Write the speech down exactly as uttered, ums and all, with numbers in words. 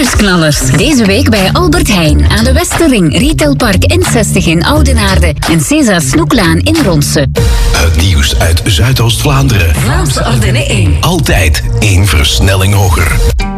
nieuwsknallers. Deze week bij Albert Heijn aan de Westerring, Retailpark N zestig in Oudenaarde en César Snoeklaan in Ronsen. Het nieuws uit Zuidoost-Vlaanderen. Vlaams Ardennen één. Altijd één versnelling hoger.